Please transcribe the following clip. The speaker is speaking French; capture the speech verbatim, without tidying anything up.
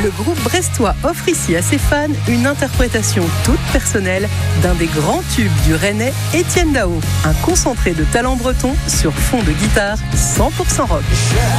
Le groupe brestois offre ici à ses fans une interprétation toute personnelle d'un des grands tubes du Rennais, Étienne Dao. Un concentré de talent breton sur fond de guitare cent pour cent rock.